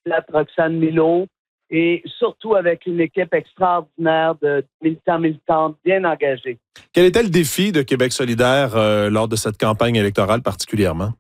candidate Roxane Milo, et surtout avec une équipe extraordinaire de militantes bien engagés. Quel était le défi de Québec solidaire lors de cette campagne électorale particulièrement?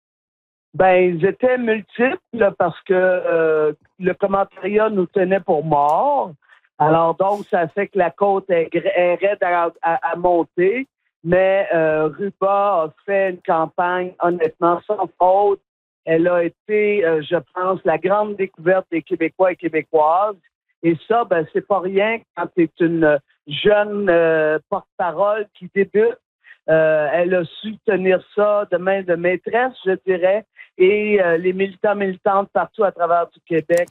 Ben, ils étaient multiples là, parce que le commentariat nous tenait pour morts. Alors donc, ça fait que la côte est raide à monter. Mais Ruba a fait une campagne honnêtement sans faute. Elle a été, je pense, la grande découverte des Québécois et Québécoises. Et ça, ben, c'est pas rien quand tu es une jeune porte-parole qui débute. Elle a su tenir ça de main de maîtresse, je dirais. Et les militantes partout à travers du Québec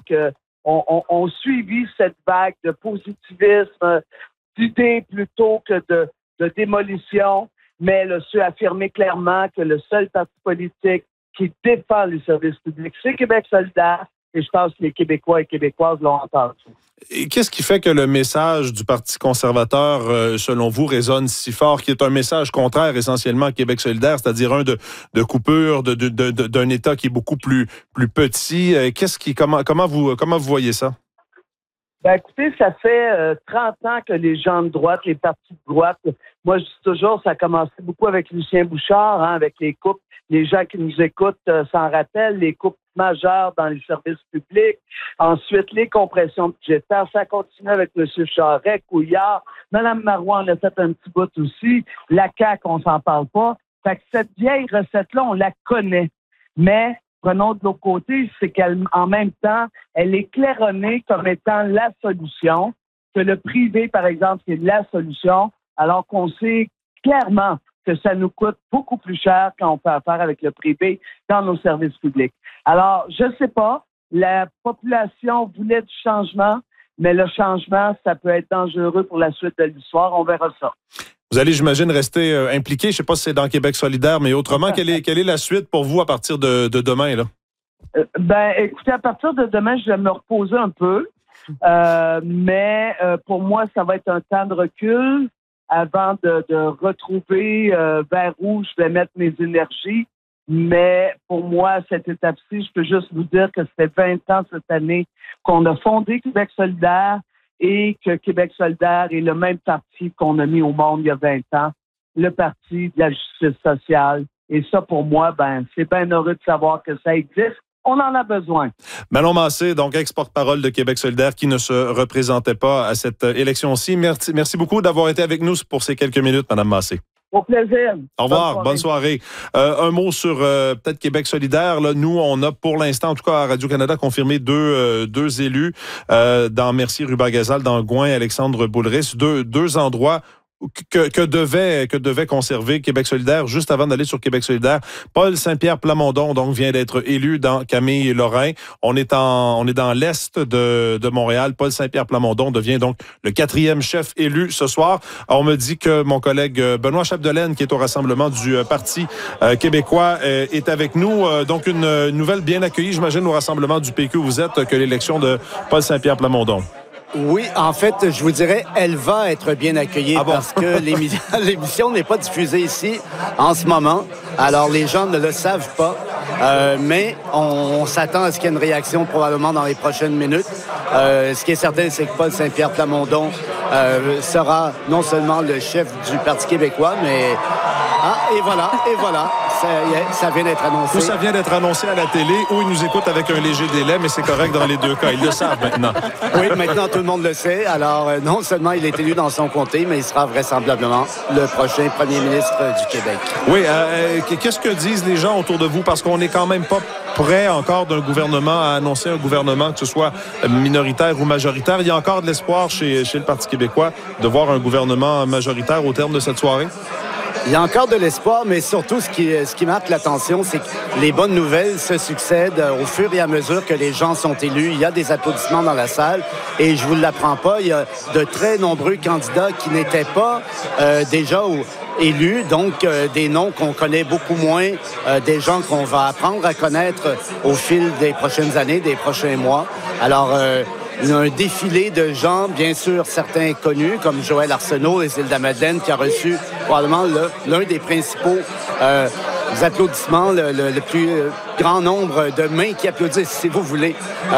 ont suivi cette vague de positivisme, d'idées plutôt que de démolition. Mais elle a su affirmer clairement que le seul parti politique qui défend les services publics, c'est Québec solidaire. Et je pense que les Québécois et Québécoises l'ont entendu. Et qu'est-ce qui fait que le message du Parti conservateur, selon vous, résonne si fort, qui est un message contraire essentiellement à Québec solidaire, c'est-à-dire un de coupure, d'un État qui est beaucoup plus petit? Comment vous voyez ça? Ben, écoutez, ça fait 30 ans que les gens de droite, les partis de droite, moi je dis toujours, ça a commencé beaucoup avec Lucien Bouchard, avec les coupes. Les gens qui nous écoutent s'en rappellent, les coupes majeures dans les services publics. Ensuite, les compressions budgétaires. Ça continue avec M. Charest, Couillard. Mme Marois en a fait un petit bout aussi. La CAQ, on s'en parle pas. Fait que cette vieille recette-là, on la connaît. Mais prenons de l'autre côté, c'est qu'en même temps, elle est claironnée comme étant la solution, que le privé, par exemple, c'est la solution, alors qu'on sait clairement que ça nous coûte beaucoup plus cher quand on fait affaire avec le privé dans nos services publics. Alors, je ne sais pas, la population voulait du changement, mais le changement, ça peut être dangereux pour la suite de l'histoire. On verra ça. Vous allez, j'imagine, rester impliqué. Je ne sais pas si c'est dans Québec solidaire, mais autrement, quelle est la suite pour vous à partir de demain, là? Ben, écoutez, à partir de demain, je vais me reposer un peu. Mais pour moi, ça va être un temps de recul avant de retrouver vers où je vais mettre mes énergies. Mais pour moi, cette étape-ci, je peux juste vous dire que c'était 20 ans cette année qu'on a fondé Québec solidaire et que Québec solidaire est le même parti qu'on a mis au monde il y a 20 ans, le parti de la justice sociale. Et ça, pour moi, ben, c'est bien heureux de savoir que ça existe. On en a besoin. Manon Massé, donc ex-porte-parole de Québec solidaire qui ne se représentait pas à cette élection-ci. Merci beaucoup d'avoir été avec nous pour ces quelques minutes, Mme Massé. Au plaisir. Au revoir. Bonne soirée. Un mot sur peut-être Québec solidaire. Là, nous, on a pour l'instant, en tout cas à Radio-Canada, confirmé deux élus dans Mercier-Rubagazal, dans Gouin, Alexandre Boulris. Deux endroits que devait conserver Québec solidaire juste avant d'aller sur Québec solidaire. Paul Saint-Pierre Plamondon donc vient d'être élu dans Camille-Lorrain. On est dans l'est de Montréal. Paul Saint-Pierre Plamondon devient donc le 4e chef élu ce soir. On me dit que mon collègue Benoît Chapdelaine, qui est au rassemblement du Parti québécois, est avec nous. Donc une nouvelle bien accueillie, j'imagine, au rassemblement du PQ où vous êtes, que l'élection de Paul Saint-Pierre Plamondon. Oui, en fait, je vous dirais, elle va être bien accueillie parce que l'émission n'est pas diffusée ici en ce moment. Alors, les gens ne le savent pas, mais on s'attend à ce qu'il y ait une réaction probablement dans les prochaines minutes. Ce qui est certain, c'est que Paul Saint-Pierre Plamondon sera non seulement le chef du Parti québécois, mais... et voilà. Ça vient d'être annoncé. Ou ça vient d'être annoncé à la télé, ou ils nous écoutent avec un léger délai, mais c'est correct dans les deux cas. Ils le savent maintenant. Oui, maintenant tout le monde le sait. Alors, non seulement il est élu dans son comté, mais il sera vraisemblablement le prochain premier ministre du Québec. Oui, qu'est-ce que disent les gens autour de vous? Parce qu'on n'est quand même pas prêt encore d'un gouvernement à annoncer un gouvernement, que ce soit minoritaire ou majoritaire. Il y a encore de l'espoir chez le Parti québécois de voir un gouvernement majoritaire au terme de cette soirée? Il y a encore de l'espoir, mais surtout, ce qui marque l'attention, c'est que les bonnes nouvelles se succèdent au fur et à mesure que les gens sont élus. Il y a des applaudissements dans la salle et je vous l'apprends pas, il y a de très nombreux candidats qui n'étaient pas déjà élus, donc des noms qu'on connaît beaucoup moins, des gens qu'on va apprendre à connaître au fil des prochaines années, des prochains mois. Alors, il y a un défilé de gens, bien sûr, certains connus, comme Joël Arsenault, les Îles-de-la-Madeleine, qui a reçu probablement l'un des principaux applaudissements, le plus grand nombre de mains qui applaudissent, si vous voulez,